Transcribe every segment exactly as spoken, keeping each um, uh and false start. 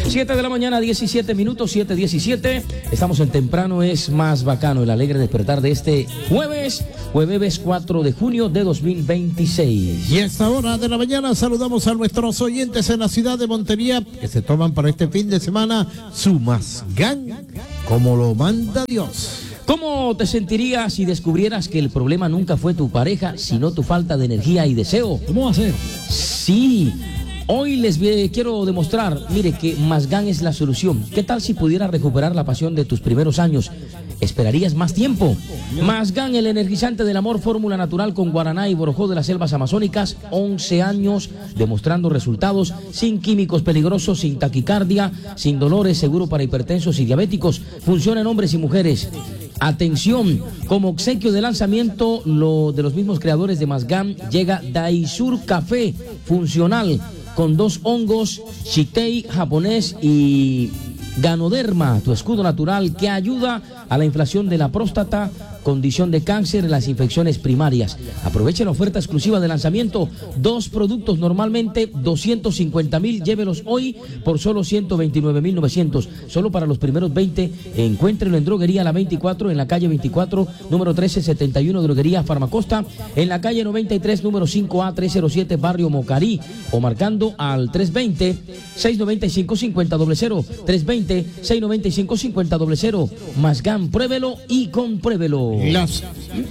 siete de la mañana, diecisiete minutos, siete diecisiete. Estamos en Temprano es Más Bacano, el alegre despertar de este jueves, jueves cuatro de junio de dos mil veintiséis. Y a esta hora de la mañana saludamos a nuestros oyentes en la ciudad de Montería que se toman para este fin de semana su Mazgán, como lo manda Dios. ¿Cómo te sentirías si descubrieras que el problema nunca fue tu pareja, sino tu falta de energía y deseo? ¿Cómo va a ser? Sí. Hoy les quiero demostrar, mire, que Mazgán es la solución. ¿Qué tal si pudieras recuperar la pasión de tus primeros años? ¿Esperarías más tiempo? Mazgán, el energizante del amor, fórmula natural con guaraná y borojó de las selvas amazónicas, once años demostrando resultados, sin químicos peligrosos, sin taquicardia, sin dolores, seguro para hipertensos y diabéticos. Funciona en hombres y mujeres. Atención, como obsequio de lanzamiento lo de los mismos creadores de Mazgán, llega Daisur Café funcional con dos hongos, Shitei japonés y Ganoderma, tu escudo natural que ayuda a la inflación de la próstata, condición de cáncer, las infecciones primarias. Aprovechen la oferta exclusiva de lanzamiento, dos productos normalmente doscientos cincuenta mil, llévelos hoy por solo ciento veintinueve mil novecientos, solo para los primeros veinte. Encuéntrelo en Droguería La veinticuatro, en la calle veinticuatro, número trece setenta y uno, Droguería Farmacosta, en la calle noventa y tres, número cinco A trescientos cero siete, Barrio Mocarí, o marcando al tres veinte, seiscientos noventa y cinco, cincuenta cero cero, tres veinte, seiscientos noventa y cinco, cincuenta cero cero. Mazgán, pruébelo y compruébelo. Las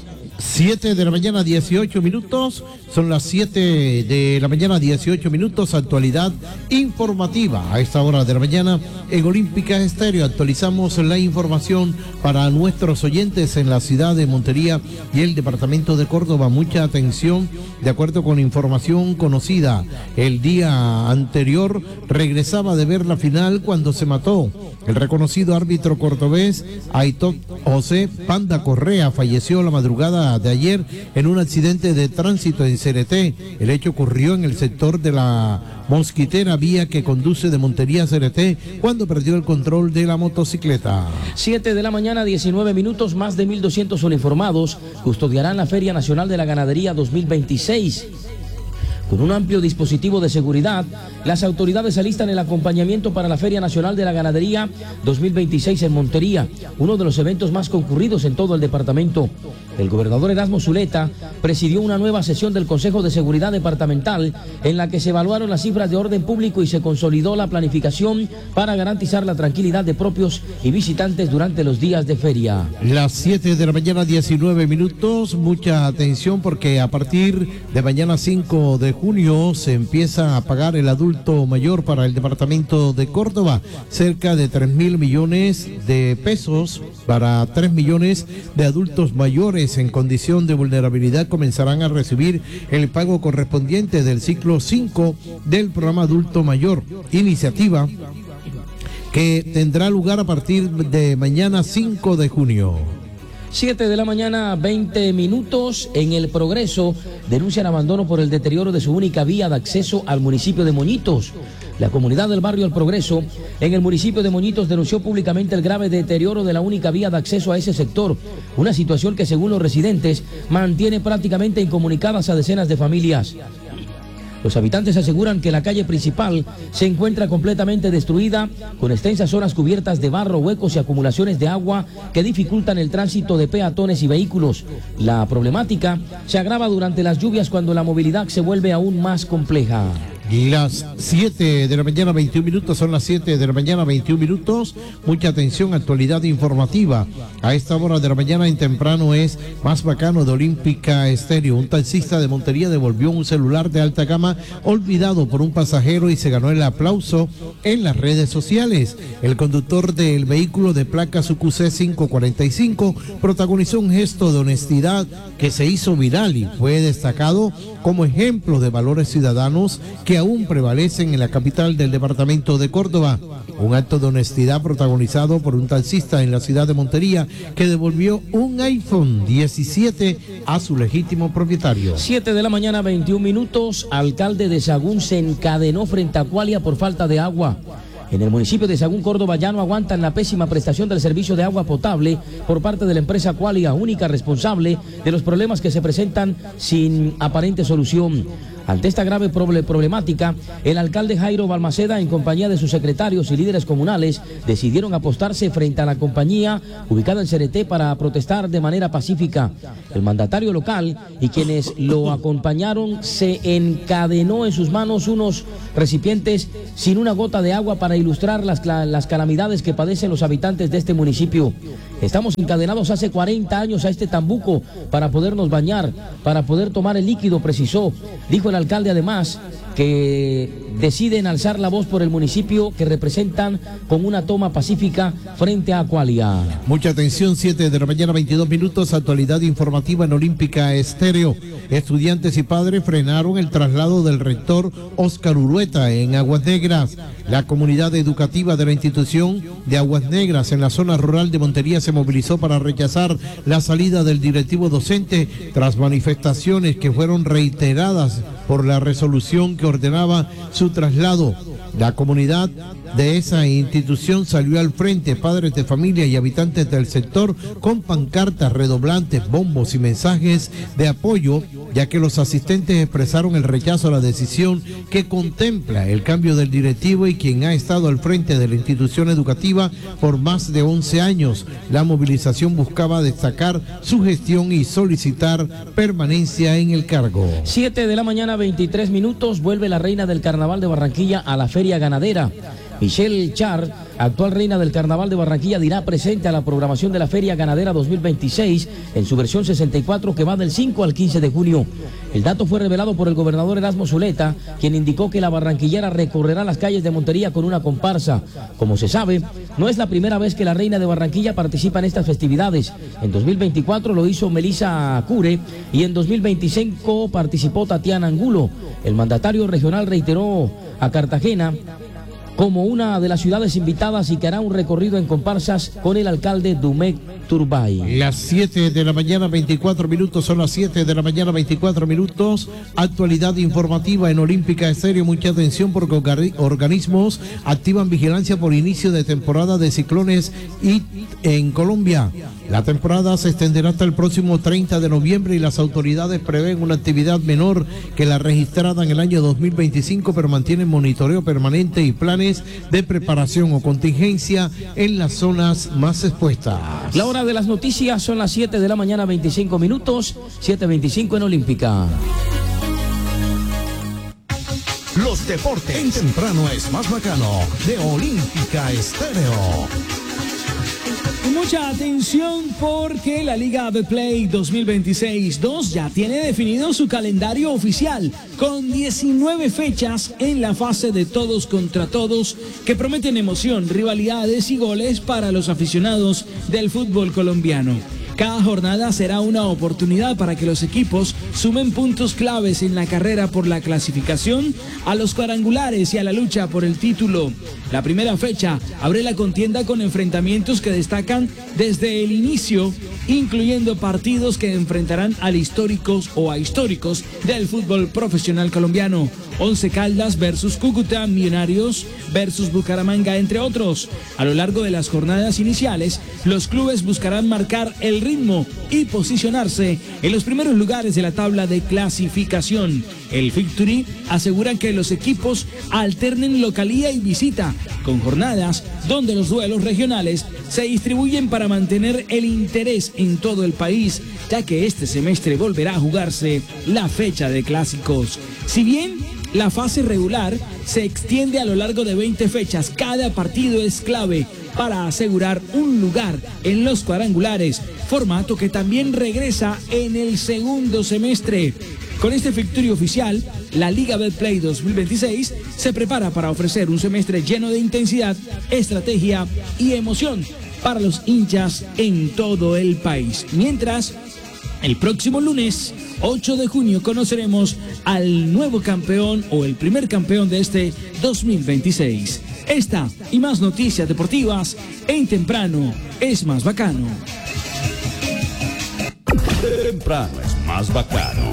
siete de la mañana, dieciocho minutos, son las siete de la mañana, dieciocho minutos, actualidad informativa. A esta hora de la mañana, en Olímpica Estéreo, actualizamos la información para nuestros oyentes en la ciudad de Montería y el departamento de Córdoba. Mucha atención, de acuerdo con información conocida, el día anterior regresaba de ver la final cuando se mató el reconocido árbitro cordobés Aitot José Panda Correa. Falleció la madrugada de ayer en un accidente de tránsito en Cereté. El hecho ocurrió en el sector de la Mosquitera, vía que conduce de Montería a Cereté, cuando perdió el control de la motocicleta. siete de la mañana, diecinueve minutos, más de mil doscientos uniformados custodiarán la Feria Nacional de la Ganadería dos mil veintiséis. Con un amplio dispositivo de seguridad, las autoridades alistan el acompañamiento para la Feria Nacional de la Ganadería dos mil veintiséis en Montería, uno de los eventos más concurridos en todo el departamento. El gobernador Erasmo Zuleta presidió una nueva sesión del Consejo de Seguridad Departamental en la que se evaluaron las cifras de orden público y se consolidó la planificación para garantizar la tranquilidad de propios y visitantes durante los días de feria. Las siete de la mañana, diecinueve minutos, mucha atención porque a partir de mañana cinco de junio se empieza a pagar el adulto mayor para el departamento de Córdoba, cerca de tres mil millones de pesos para tres millones de adultos mayores en condición de vulnerabilidad comenzarán a recibir el pago correspondiente del ciclo cinco del programa adulto mayor, iniciativa que tendrá lugar a partir de mañana cinco de junio. siete de la mañana, veinte minutos. En El Progreso denuncian abandono por el deterioro de su única vía de acceso al municipio de Moñitos. La comunidad del barrio El Progreso, en el municipio de Moñitos, denunció públicamente el grave deterioro de la única vía de acceso a ese sector, una situación que, según los residentes, mantiene prácticamente incomunicadas a decenas de familias. Los habitantes aseguran que la calle principal se encuentra completamente destruida, con extensas zonas cubiertas de barro, huecos y acumulaciones de agua que dificultan el tránsito de peatones y vehículos. La problemática se agrava durante las lluvias, cuando la movilidad se vuelve aún más compleja. Las siete de la mañana, veintiún minutos, son las siete de la mañana, veintiún minutos. Mucha atención, actualidad informativa. A esta hora de la mañana en Temprano es Más Bacano de Olímpica Estéreo. Un taxista de Montería devolvió un celular de alta gama olvidado por un pasajero y se ganó el aplauso en las redes sociales. El conductor del vehículo de placas U Q C cinco cuarenta y cinco protagonizó un gesto de honestidad que se hizo viral y fue destacado como ejemplo de valores ciudadanos que aún prevalecen en la capital del departamento de Córdoba. Un acto de honestidad protagonizado por un taxista en la ciudad de Montería que devolvió un iPhone diecisiete a su legítimo propietario. siete de la mañana, veintiún minutos. Alcalde de Sagún se encadenó frente a Cualia por falta de agua. En el municipio de Sagún, Córdoba, ya no aguantan la pésima prestación del servicio de agua potable por parte de la empresa Qualia, única responsable de los problemas que se presentan sin aparente solución. Ante esta grave problemática, el alcalde Jairo Balmaceda, en compañía de sus secretarios y líderes comunales, decidieron apostarse frente a la compañía ubicada en Cereté para protestar de manera pacífica. El mandatario local y quienes lo acompañaron se encadenó en sus manos unos recipientes sin una gota de agua para ilustrar las, las calamidades que padecen los habitantes de este municipio. Estamos encadenados hace cuarenta años a este tambuco para podernos bañar, para poder tomar el líquido, precisó. Dijo el alcalde además que deciden alzar la voz por el municipio que representan con una toma pacífica frente a Aqualia. Mucha atención, siete de la mañana, veintidós minutos, actualidad informativa en Olímpica Estéreo. Estudiantes y padres frenaron el traslado del rector Óscar Urueta en Aguas Negras. La comunidad educativa de la institución de Aguas Negras en la zona rural de Montería se movilizó para rechazar la salida del directivo docente tras manifestaciones que fueron reiteradas por la resolución que ordenaba su traslado. La comunidad de esa institución salió al frente, padres de familia y habitantes del sector, con pancartas, redoblantes, bombos y mensajes de apoyo, ya que los asistentes expresaron el rechazo a la decisión que contempla el cambio del directivo y quien ha estado al frente de la institución educativa por más de once años. La movilización buscaba destacar su gestión y solicitar permanencia en el cargo. siete de la mañana, veintitrés minutos, vuelve la reina del Carnaval de Barranquilla a la Feria Ganadera. Michelle Char, actual reina del Carnaval de Barranquilla, dirá presente a la programación de la Feria Ganadera dos mil veintiséis en su versión sesenta y cuatro que va del cinco al quince de junio. El dato fue revelado por el gobernador Erasmo Zuleta, quien indicó que la barranquillera recorrerá las calles de Montería con una comparsa. Como se sabe, no es la primera vez que la reina de Barranquilla participa en estas festividades. En dos mil veinticuatro lo hizo Melissa Cure y en dos mil veinticinco participó Tatiana Angulo. El mandatario regional reiteró a Cartagena como una de las ciudades invitadas y que hará un recorrido en comparsas con el alcalde Dumec Turbay. Las siete de la mañana, veinticuatro minutos, son las siete de la mañana, veinticuatro minutos. Actualidad informativa en Olímpica Estéreo. Mucha atención porque organismos activan vigilancia por inicio de temporada de ciclones y en Colombia. La temporada se extenderá hasta el próximo treinta de noviembre y las autoridades prevén una actividad menor que la registrada en el año dos mil veinticinco, pero mantienen monitoreo permanente y planes de preparación o contingencia en las zonas más expuestas. La hora de las noticias son las siete de la mañana, veinticinco minutos, siete veinticinco en Olímpica. Los deportes en temprano es más bacano de Olímpica Estéreo. Mucha atención porque la Liga Betplay dos mil veintiséis dos ya tiene definido su calendario oficial con diecinueve fechas en la fase de todos contra todos que prometen emoción, rivalidades y goles para los aficionados del fútbol colombiano. Cada jornada será una oportunidad para que los equipos sumen puntos claves en la carrera por la clasificación a los cuadrangulares y a la lucha por el título. La primera fecha abre la contienda con enfrentamientos que destacan desde el inicio, incluyendo partidos que enfrentarán al históricos o a históricos del fútbol profesional colombiano. Once Caldas versus Cúcuta, Millonarios versus Bucaramanga, entre otros. A lo largo de las jornadas iniciales, los clubes buscarán marcar el ritmo y posicionarse en los primeros lugares de la tabla de clasificación. El Victory asegura que los equipos alternen localía y visita, con jornadas donde los duelos regionales se distribuyen para mantener el interés en todo el país, ya que este semestre volverá a jugarse la fecha de clásicos. Si bien la fase regular se extiende a lo largo de veinte fechas, cada partido es clave para asegurar un lugar en los cuadrangulares, formato que también regresa en el segundo semestre. Con este victorio oficial, la Liga Betplay dos mil veintiséis se prepara para ofrecer un semestre lleno de intensidad, estrategia y emoción para los hinchas en todo el país. Mientras, el próximo lunes, ocho de junio, conoceremos al nuevo campeón o el primer campeón de este dos mil veintiséis. Esta y más noticias deportivas en Temprano es más bacano. Temprano es más bacano.